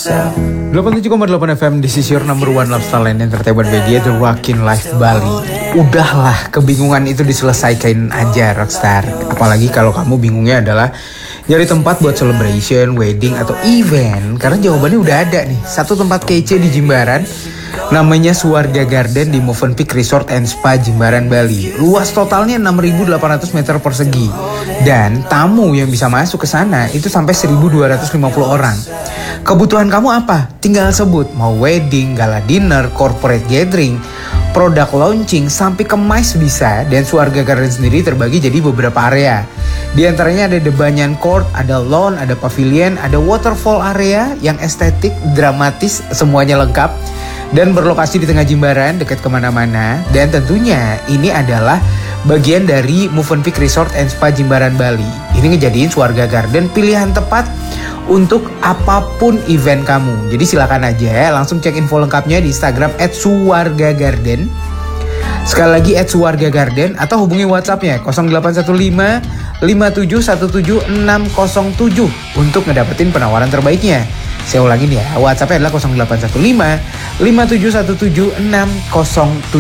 87,8 FM, this is your number one lifestyle and entertainment media, The Rockin' Life Bali. Udahlah, kebingungan itu diselesaikan aja Rockstar. Apalagi kalau kamu bingungnya adalah nyari tempat buat celebration, wedding, atau event. Karena jawabannya udah ada nih, satu tempat kece di Jimbaran. Namanya Suwarga Garden di Movenpick Resort and Spa Jimbaran, Bali. Luas totalnya 6.800 meter persegi. Dan tamu yang bisa masuk ke sana itu sampai 1.250 orang. Kebutuhan kamu apa? Tinggal sebut. Mau wedding, gala dinner, corporate gathering, produk launching, sampai kemas bisa. Dan Suwarga Garden sendiri terbagi jadi beberapa area. Di antaranya ada The Banyan Court, ada lawn, ada pavilion, ada waterfall area yang estetik, dramatis, semuanya lengkap. Dan berlokasi di tengah Jimbaran, dekat kemana-mana. Dan tentunya ini adalah bagian dari Movenpick Resort and Spa Jimbaran, Bali. Ini ngejadiin Suwarga Garden pilihan tepat untuk apapun event kamu. Jadi silakan aja langsung cek info lengkapnya di Instagram @suwargagarden. Sekali lagi @suwargagarden atau hubungi WhatsApp-nya 0815 5717 607 untuk ngedapetin penawaran terbaiknya. Saya ulangin ya, WhatsApp-nya adalah 0815 5717 607.